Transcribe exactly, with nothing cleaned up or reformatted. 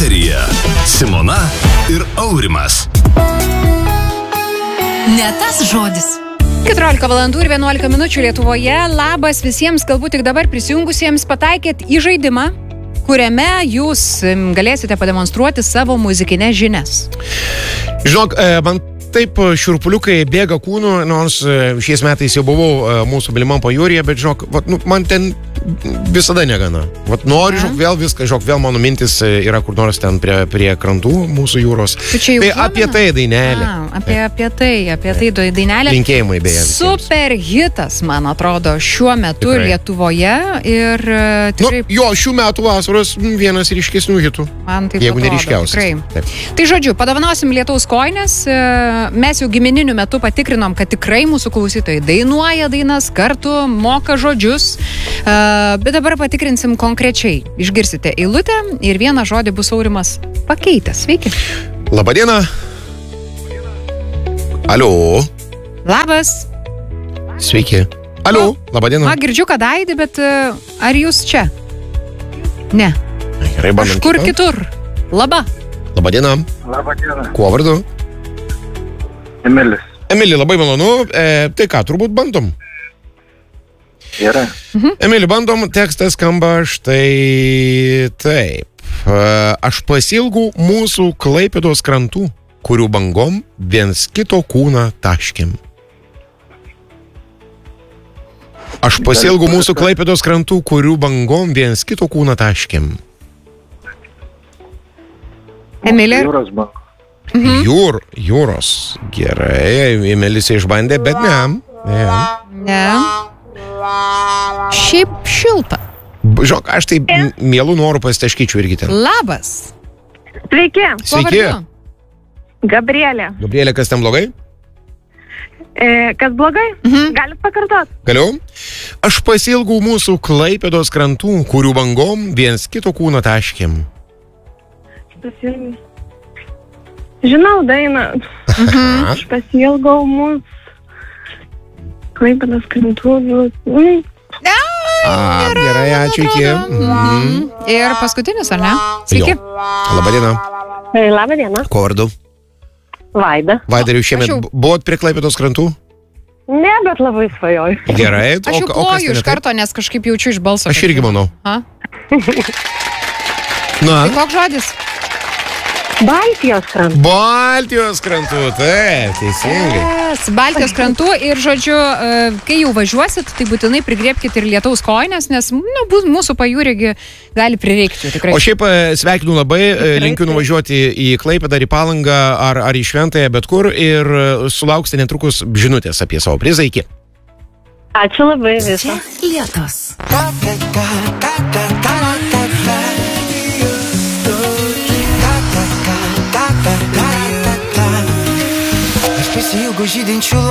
Eteryje Simona ir Aurimas. Ne tas žodis. keturiolika valandų ir vienuolika minučių Lietuvoje. Labas visiems, galbūt tik dabar prisijungusiems, pataikėt į žaidimą, kuriame jūs galėsite pademonstruoti savo muzikinės žinias. Žinok, man taip šiurpuliukai bėga kūnu, nors šiais metais jau buvau mūsų mylimam pajūryje, bet žinok, vat, nu, man ten visada negana. Vat noriu, žinok, vėl viską, žinok, vėl mano mintis yra kur nors ten prie, prie krantų mūsų jūros. Tai apie tai dainelė. A, apie, apie tai, apie tai dainelė. Linkėjimai beje. Super hitas, man atrodo, šiuo metu tikrai Lietuvoje ir tikrai... Nu, jo, šių metų vasaros vienas ryškesnių hitų. Man taip jeigu atrodo, neryškiausias. Tikrai. Tai žodžiu, padovanosim lietaus kojines. Mes jau gimininiu metu patikrinom, kad tikrai mūsų klausytojai dainuoja dainas, kartu moka žodžius, bet dabar patikrinsim konkrečiai. Išgirsite eilutę ir vieną žodį bus Aurimas pakeitęs. Sveiki. Labadiena. Alio. Labas. Sveiki. Alio. Labadiena. Na, girdžiu, kad aidi, bet ar jūs čia? Ne. Gerai, bandom. Kažkur kitur. Laba. Labadiena. Labadiena. Kuo vardu? Emilis. Emili, labai malonu. E, tai ką, turbūt bandom? Gerai. Mhm. Emili, bandom. Tekstas skamba štai taip. E, aš pasilgau mūsų Klaipėdos krantų, kurių bangom viens kito kūną taškėm. Aš pasilgau mūsų Klaipėdos krantų, kurių bangom viens kito kūną taškėm. Emili. Jūros banko. Mhm. Jūr, jūros. Gerai, Emilis išbandė, bet ne. Ne. Ne. Šiaip šilta. Žinok, aš tai mielų norų pasitaškyčiau irgi ten. Labas. Sveiki, Kuo Sveiki. vardu? Gabrielė. Gabrielė, kas ten blogai? E, kas blogai? Mhm. Galit pakartot? Galiu? Aš pasilgau mūsų Klaipėdos krantų, kurių bangom viens kito kūno taškėm. Pasiilgau. Žinau dainą. Mhm. Aš pasiilgau mūsų Klaipėdos krantų. Mm. A, gerai, ačiū iki. Mhm. Ir paskutinis, ar ne? Sveiki. Labadiena. E, Labą dieną. Kuo vardu? Vaida. Vaida, jūs šiemet Aš jau- buvot prie Klaipėdos krantų? Ne, bet labai svajoju. Gerai. Aš jau o, o kas ploju ten iš ne taip? karto, nes kažkaip jaučiu iš balso. Aš irgi manau. A? Na, Tai koks žodis? Baltijos krantų. Baltijos krantų, taip, teisingai. Yes, Baltijos krantų ir, žodžiu, e, kai jau važiuosit, tai būtinai prigrėbkite ir lietaus kojines, nes nu, bus, mūsų pajūrėgi gali prireikti tikrai. O šiaip e, sveikinu labai, e, linkiu nuvažiuoti į Klaipėdą, ar į Palangą, ar, ar į Šventąją, bet kur, ir e, sulauksite netrukus žinutės apie savo prizą. Iki. Ačiū labai viso. Lietos. Aš pasiilgau žydinčių